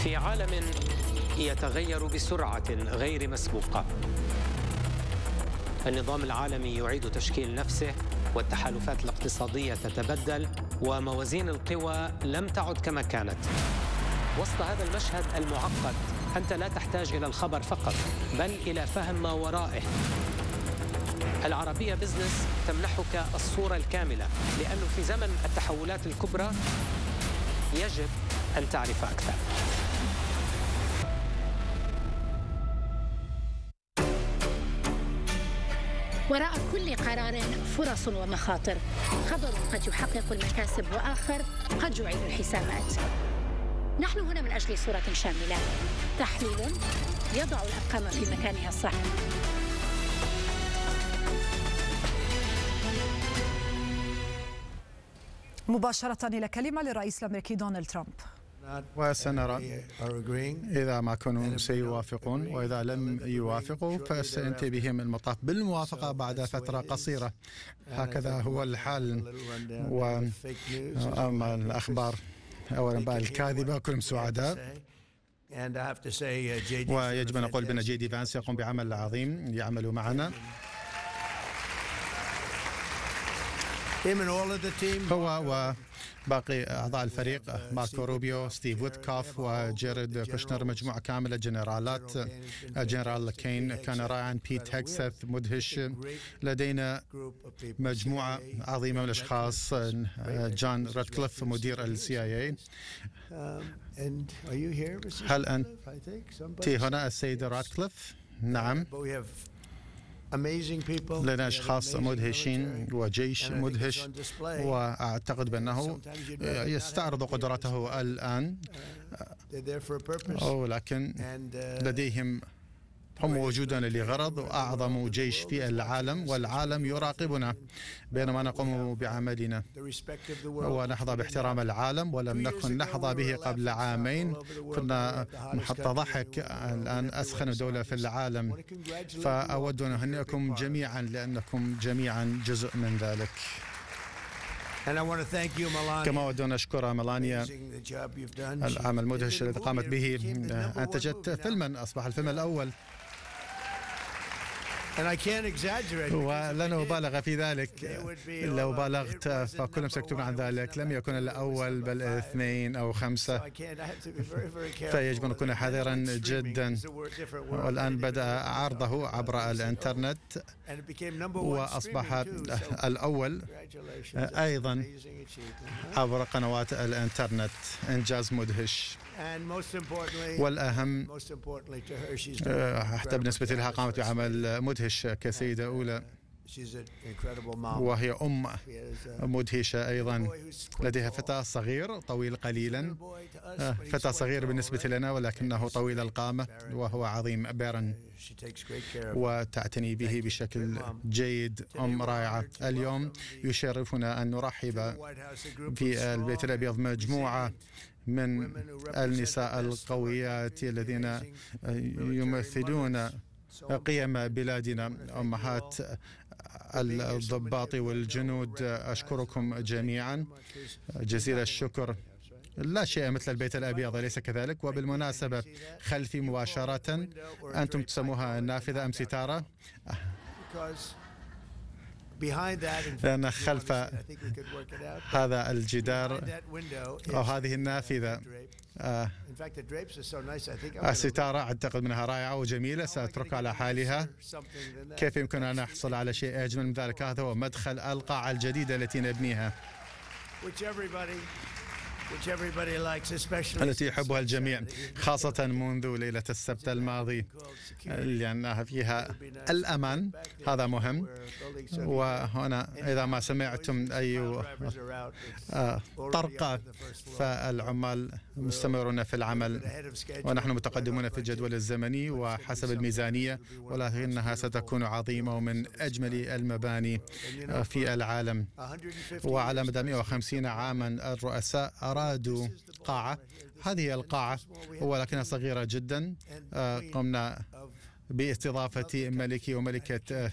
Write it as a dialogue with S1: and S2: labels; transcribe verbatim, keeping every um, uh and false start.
S1: في عالم يتغير بسرعة غير مسبوقة، النظام العالمي يعيد تشكيل نفسه، والتحالفات الاقتصادية تتبدل، وموازين القوى لم تعد كما كانت. وسط هذا المشهد المعقد أنت لا تحتاج إلى الخبر فقط، بل إلى فهم ما ورائه. العربية بزنس تمنحك الصورة الكاملة، لأنه في زمن التحولات الكبرى يجب أن تعرف أكثر.
S2: وراء كل قرار فرص ومخاطر، خبر قد يحقق المكاسب وآخر قد يعيد الحسابات. نحن هنا من أجل صورة شاملة، تحليل يضع الأرقام في مكانها الصح.
S3: مباشرة إلى كلمة للرئيس الأمريكي دونالد ترامب.
S4: وسنرى إذا ما كانوا سيوافقون، وإذا لم يوافقوا فسينتهي بهم المطاف بالموافقة بعد فترة قصيرة. هكذا هو الحال. وأما الأخبار أو الأنباء الكاذبة كلهم سعداء. ويجب أن نقول بأن جي دي فانس يقوم بعمل عظيم، يعمل معنا. هو وباقي أعضاء الفريق، ماركو روبيو، ستيف ويتكوف، وجيرد كوشنر، مجموعة كاملة جنرالات. جنرال كين كان رائعا، بيت هيكسث مدهش. لدينا مجموعة عظيمة من الأشخاص، جون راتكليف مدير السي آي إي. هل أنت هنا السيد راتكليف؟ نعم. لنا أشخاص مدهشين وجيش مدهش، وأعتقد بأنه يستعرض قدراته الآن، ولكن لديهم هم موجودون لغرض، وأعظم جيش في العالم، والعالم يراقبنا بينما نقوم بعملنا، ونحظى باحترام العالم، ولم نكن نحظى به قبل عامين. كنا محط ضحك، الآن أسخن دولة في العالم. فأود أن أهنئكم جميعا لأنكم جميعا جزء من ذلك. كما أود أن أشكر ميلانيا العمل المدهش الذي قامت به. أنتجت فيلما أصبح الفيلم الأول، ولن أبالغ في ذلك. لو بالغت فكلهم سيكتبون عن ذلك. لم يكن الأول بل اثنين أو خمسة، فيجب أن نكون حذرا جدا. والآن بدأ عرضه عبر الإنترنت وأصبح الأول أيضا عبر قنوات الإنترنت. إنجاز مدهش. والأهم حتى بالنسبة لها قامت بعمل مدهش كسيدة أولى، وهي أم مدهشة أيضا. لديها فتى صغير طويل قليلا، فتى صغير بالنسبة لنا ولكنه طويل القامة، وهو عظيم بيرن، وتعتني به بشكل جيد. أم رائعة. اليوم يشرفنا أن نرحب في البيت الأبيض مجموعة من النساء القويات الذين يمثلون قيم بلادنا، أمهات الضباط والجنود. أشكركم جميعا جزيل الشكر. لا شيء مثل البيت الأبيض، أليس كذلك؟ وبالمناسبة خلفي مباشرة، أنتم تسموها النافذة أم ستارة؟ لأن خلف هذا الجدار أو هذه النافذة آه الستارة أعتقد منها رائعة وجميلة، سأتركها على حالها. كيف يمكن أن أحصل على شيء أجمل من ذلك؟ هذا هو مدخل القاعة الجديدة التي نبنيها، التي يحبها الجميع، خاصة منذ ليلة السبت الماضي، لأنها فيها الأمان. هذا مهم. وهنا إذا ما سمعتم أي طرقة فالعمال مستمرون في العمل، ونحن متقدمون في الجدول الزمني وحسب الميزانية، ولكنها ستكون عظيمة ومن أجمل المباني في العالم. وعلى مدى مئة وخمسين عاما الرؤساء أرادوا قاعة. هذه القاعة ولكنها صغيرة جدا. قمنا باستضافة ملكي وملكة